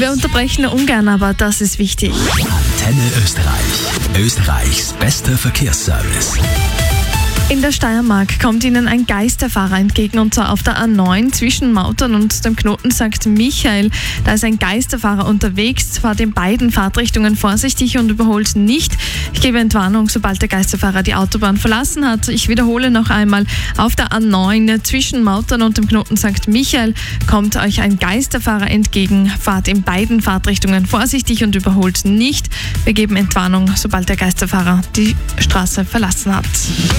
Wir unterbrechen ungern, aber das ist wichtig. Antenne Österreich. Österreichs bester Verkehrsservice. In der Steiermark kommt Ihnen ein Geisterfahrer entgegen, und zwar auf der A9 zwischen Mautern und dem Knoten St. Michael. Da ist ein Geisterfahrer unterwegs, fahrt in beiden Fahrtrichtungen vorsichtig und überholt nicht. Ich gebe Entwarnung, sobald der Geisterfahrer die Autobahn verlassen hat. Ich wiederhole noch einmal, auf der A9 zwischen Mautern und dem Knoten St. Michael kommt euch ein Geisterfahrer entgegen, fahrt in beiden Fahrtrichtungen vorsichtig und überholt nicht. Wir geben Entwarnung, sobald der Geisterfahrer die Straße verlassen hat.